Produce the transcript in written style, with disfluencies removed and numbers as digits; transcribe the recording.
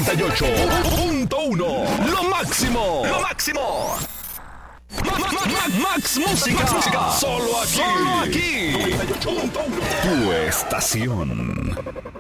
98.1. Lo máximo. Lo máximo. Max Música. Solo aquí. 98.1. Tu estación.